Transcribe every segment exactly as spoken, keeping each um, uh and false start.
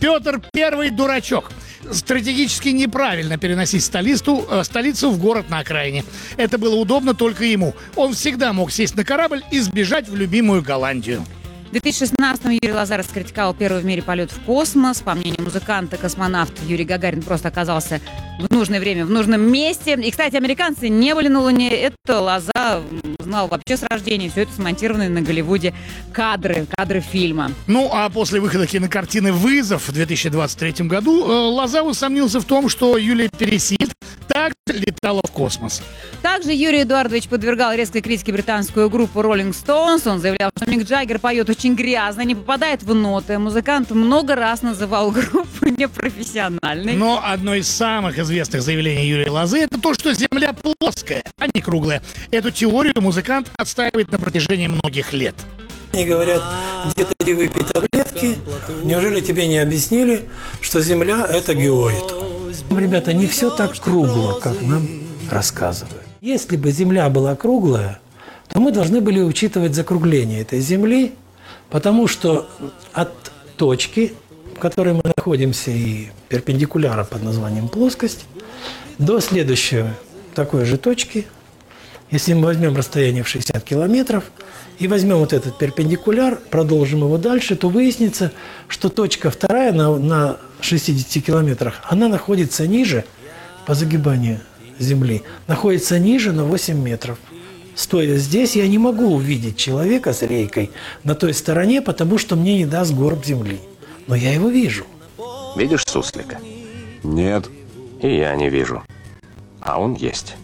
Петр Первый дурачок. Стратегически неправильно переносить столицу, э, столицу в город на окраине. Это было удобно только ему. Он всегда мог сесть на корабль и сбежать в любимую Голландию. В две тысячи шестнадцатом Юрий Лоза раскритиковал первый в мире полет в космос. По мнению музыканта, космонавт Юрий Гагарин просто оказался в нужное время в нужном месте. И, кстати, американцы не были на Луне. Это Лоза знал вообще с рождения. Все это смонтированные на Голливуде кадры, кадры фильма. Ну, а после выхода кинокартины «Вызов» в две тысячи двадцать третьем году э, Лоза усомнился в том, что Юлия Пересильд также летала в космос. Также Юрий Эдуардович подвергал резкой критике британскую группу Rolling Stones. Он заявлял, что Мик Джаггер поет очень грязно, не попадает в ноты. Музыкант много раз называл группу непрофессиональной. Но одно из самых известных заявлений Юрия Лозы — это то, что Земля плоская, а не круглая. Эту теорию музыкант отстаивает на протяжении многих лет. Они говорят, где-то не выпей таблетки. Неужели тебе не объяснили, что Земля – это геоид? Ребята, не все так кругло, как нам рассказывают. Если бы Земля была круглая, то мы должны были учитывать закругление этой Земли, потому что от точки, в которой мы находимся, и перпендикуляра под названием плоскость, до следующей такой же точки, если мы возьмем расстояние в шестьдесят километров и возьмем вот этот перпендикуляр, продолжим его дальше, то выяснится, что точка вторая на, на шестидесяти километрах, она находится ниже по загибанию Земли, находится ниже на восемь метров. Стоя здесь, я не могу увидеть человека с рейкой на той стороне, потому что мне не даст горб Земли. Но я его вижу. Видишь суслика? Нет. И я не вижу. А он есть.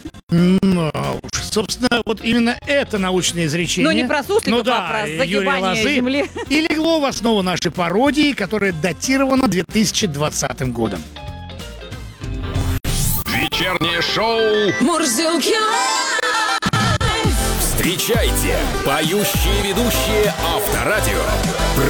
Ну, уж, собственно, вот именно это научное изречение. Ну, не про сусликов, ну, да, а про Юрия загибание Лозы, Земли. И легло в основу нашей пародии, которая датирована две тысячи двадцатым годом. Вечернее шоу Мурзилки лайв! Встречайте, поющие ведущие Авторадио.